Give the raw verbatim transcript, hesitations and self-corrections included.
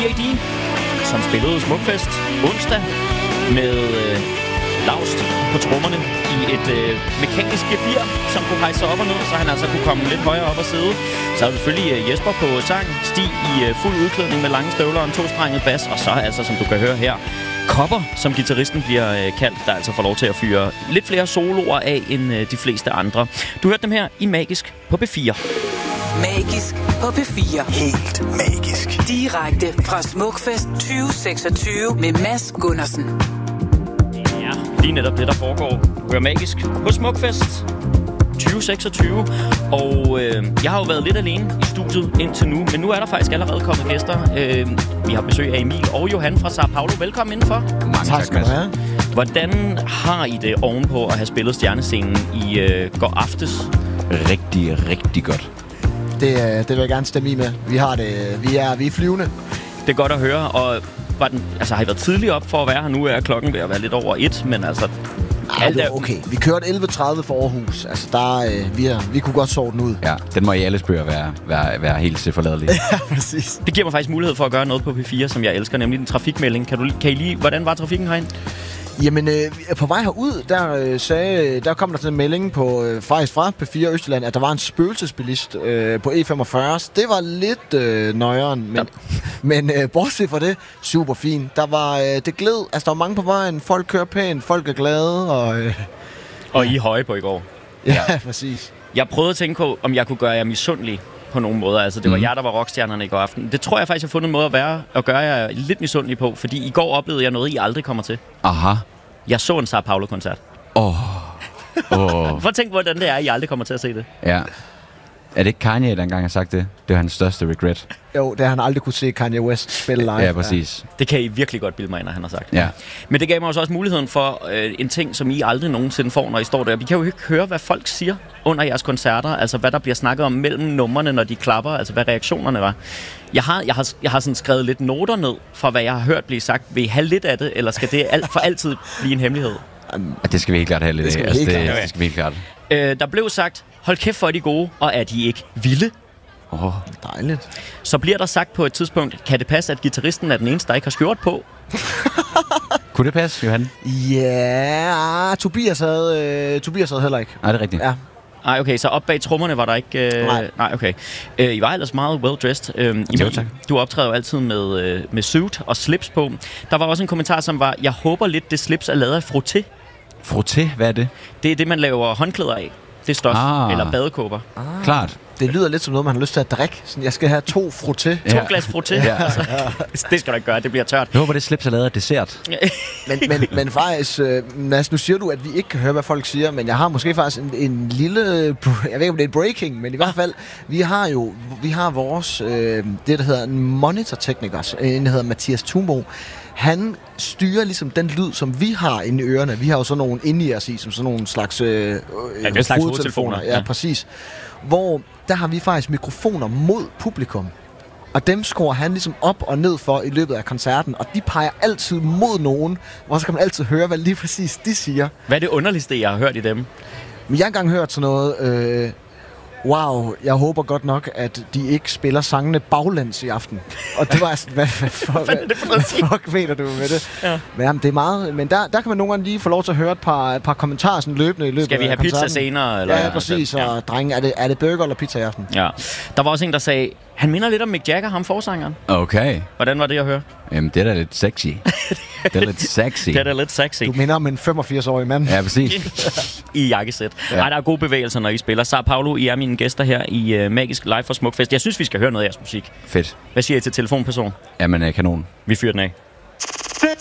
D A D, som spillede Smukfest onsdag med øh, Laust på trommerne i et øh, mekanisk gear, som kunne hejse sig op og ned, så han altså kunne komme lidt højere op og sidde. Så er der selvfølgelig øh, Jesper på sang, Stig i øh, fuld udklædning med lange støvler og en tostrenget bas, og så altså, som du kan høre her, Kopper, som guitaristen bliver øh, kaldt, der altså får lov til at fyre lidt flere soloer af end øh, de fleste andre. Du hørte dem her i Magisk på B fire. Magisk på P fire. Helt magisk. Direkte fra Smukfest tyve seksogtyve med Mads Gundersen. Ja, lige netop det, der foregår. Du hører Magisk på Smukfest tyve seksogtyve. Og øh, jeg har jo været lidt alene i studiet indtil nu, men nu er der faktisk allerede kommet gæster. Øh, vi har besøg af Emil og Johan fra Sao Paulo. Velkommen indenfor. Mange tak skal du have. Hvordan har I det ovenpå at have spillet stjernescenen i øh, går aftes? Rigtig, rigtig godt. Det, det vil jeg gerne stemme i med. Vi har det. Vi er, vi er flyvende. Det er godt at høre. Og var den, altså, har I været tidligt op for at være her? Nu er klokken ved at være lidt over et, men altså... Ej, det var okay. Vi kørte elleve tredive for Aarhus. Altså, der, øh, vi, er, vi kunne godt sove den ud. Ja, den må i alles bøger være, være, være helt tilforladelig. Ja, præcis. Det giver mig faktisk mulighed for at gøre noget på P fire, som jeg elsker, nemlig en trafikmelding. Kan, du, kan I lige... Hvordan var trafikken herind? Jamen, øh, på vej herud, der, øh, sagde, der kom der sådan en melding på, øh, faktisk fra P fire Østjylland, at der var en spøgelsesbilist øh, på E femogfyrre. Det var lidt øh, nøjeren, men, ja. men øh, bortset fra det, super fint. Der var, øh, det gled, altså der var mange på vejen, folk kører pænt, folk er glade. Og, øh, og I er høje på i går. Ja, ja, præcis. Jeg prøvede at tænke på, om jeg kunne gøre jer misundelig på nogle måder. Altså, det var mm. jer, der var rockstjernerne i går aften. Det tror jeg faktisk, jeg har fundet en måde at, være, at gøre jer lidt misundelig på, fordi i går oplevede jeg noget, I aldrig kommer til. Aha. Jeg så en Sao Paulo-koncert. Åh. Oh. Oh. Prøv at tænke, hvordan det er, I aldrig kommer til at se det. Ja. Er det ikke Kanye, der engang har sagt det? Det er hans største regret. Jo, det har han aldrig kunne se Kanye West spille live. Ja, præcis. Ja. Det kan I virkelig godt bilde mig ind, han har sagt. Ja. Men det gav mig også muligheden for øh, en ting, som I aldrig nogensinde får, når I står der. Vi kan jo ikke høre, hvad folk siger under jeres koncerter. Altså, hvad der bliver snakket om mellem numrene, når de klapper. Altså, hvad reaktionerne var. Jeg har, jeg har, jeg har sådan skrevet lidt noter ned fra, hvad jeg har hørt blive sagt. Vil I have lidt af det, eller skal det alt, for altid blive en hemmelighed? Um, det skal vi helt klart have lidt af. Det, altså, det, det skal vi helt klart. Øh, der blev sagt, hold kæft for, er de gode, og er de ikke vilde? Åh, oh, dejligt. Så bliver der sagt på et tidspunkt, kan det passe, at guitaristen er den eneste, der ikke har skjort på? Kunne det passe, Johan? Ja, Tobias havde, øh, Tobias havde heller ikke. Nej, det er rigtigt. Ja. Nej, okay, så op bag trommerne var der ikke... Øh, nej. Nej, okay. Øh, I var ellers meget well-dressed. Øh, jo, tak. Du optræder jo altid med, øh, med suit og slips på. Der var også en kommentar, som var, jeg håber lidt, det slips er lavet af frotté. Frotté? Hvad er det? Det er det, man laver håndklæder af. Det stof. Ah. Eller badekåber. Ah. Klart. Det lyder lidt som noget, man har lyst til at drikke. Sådan, jeg skal have to frotté. Ja. To glas frotté. Ja. Altså, det skal du ikke gøre, det bliver tørt. Jeg håber, det slips er lavet af dessert. men, men, men faktisk, øh, Mads, nu siger du, at vi ikke kan høre, hvad folk siger, men jeg har måske faktisk en, en lille, jeg ved ikke, om det er breaking, men i hvert fald, vi har jo, vi har vores, øh, det der hedder en monitortekniker, en der hedder Mathias Tumo. Han styrer ligesom den lyd, som vi har inde i ørerne. Vi har jo sådan nogle inde i os i, som sådan nogle slags, øh, ja, det er slags hovedtelefoner. Ja, ja, præcis. Hvor der har vi faktisk mikrofoner mod publikum. Og dem skruer han ligesom op og ned for i løbet af koncerten. Og de peger altid mod nogen, hvor så kan man altid høre, hvad lige præcis de siger. Hvad er det underligste, jeg har hørt i dem? Men jeg har engang hørt sådan noget... Øh, wow, jeg håber godt nok, at de ikke spiller sangene baglæns i aften. Og det var sådan, hvad, hvad, hvad, hvad, det hvad fuck mener du med det? Ja. Men jamen, det er meget, men der, der kan man nogle gange lige få lov til at høre et par, et par kommentarer sådan løbende i løbet af koncerten. Skal vi have pizza senere? Eller? Ja, præcis. Ja. Og drenge, er det, er det burger eller pizza i aften? Ja. Der var også en, der sagde, han minder lidt om Mick Jagger, ham forsangeren. Okay. Hvordan var det at høre? Jamen, det er da lidt sexy. Det er lidt sexy. Det er da lidt sexy. Du minder om en femogfirs-årig mand. Ja, præcis. I jakkesæt. Ja. Ej, der er gode bevægelser, når I spiller. Sao Paulo, I er mine gæster her i uh, Magisk Live for Smukfest. Jeg synes, vi skal høre noget af jeres musik. Fedt. Hvad siger I til telefonperson? Jamen, kanon. Vi fyrer den af.